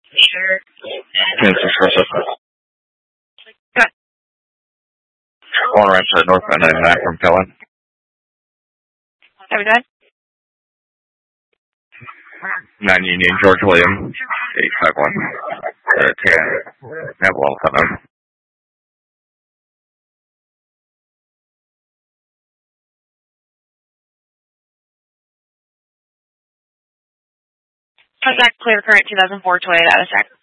Kansas Rosa. Good. Going right for northbound 99 from Kellen. Are we good? 9 Union, George William, 851. 10. Well, 7. Contact clear current 2004 Toyota out of check.